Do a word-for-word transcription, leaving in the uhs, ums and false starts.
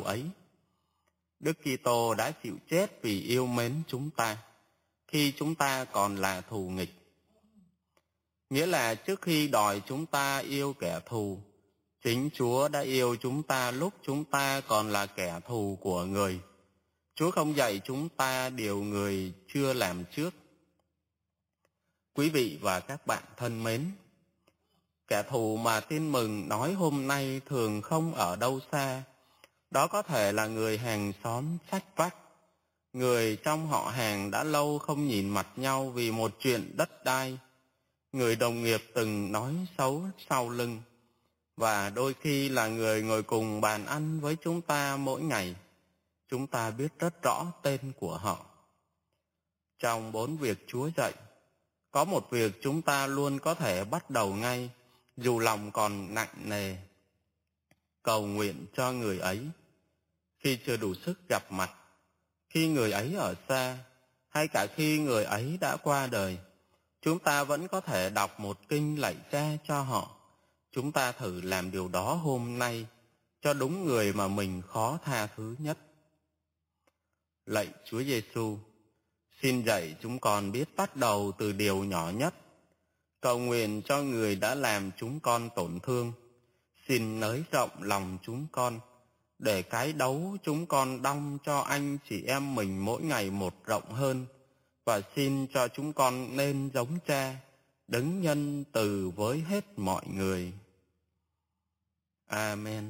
ấy. Đức Kitô đã chịu chết vì yêu mến chúng ta, khi chúng ta còn là thù nghịch. Nghĩa là trước khi đòi chúng ta yêu kẻ thù, chính Chúa đã yêu chúng ta lúc chúng ta còn là kẻ thù của người. Chúa không dạy chúng ta điều người chưa làm trước. Quý vị và các bạn thân mến, kẻ thù mà Tin Mừng nói hôm nay thường không ở đâu xa. Đó có thể là người hàng xóm sách vách, người trong họ hàng đã lâu không nhìn mặt nhau vì một chuyện đất đai, người đồng nghiệp từng nói xấu sau lưng, và đôi khi là người ngồi cùng bàn ăn với chúng ta mỗi ngày. Chúng ta biết rất rõ tên của họ. Trong bốn việc Chúa dạy, có một việc chúng ta luôn có thể bắt đầu ngay, dù lòng còn nặng nề. Cầu nguyện cho người ấy. Khi chưa đủ sức gặp mặt, khi người ấy ở xa, hay cả khi người ấy đã qua đời, chúng ta vẫn có thể đọc một kinh lạy Cha cho họ. Chúng ta thử làm điều đó hôm nay, cho đúng người mà mình khó tha thứ nhất. Lạy Chúa Giêsu, xin dạy chúng con biết bắt đầu từ điều nhỏ nhất. Cầu nguyện cho người đã làm chúng con tổn thương. Xin nới rộng lòng chúng con, để cái đấu chúng con đong cho anh chị em mình mỗi ngày một rộng hơn, và xin cho chúng con nên giống Cha, đấng nhân từ với hết mọi người. Amen.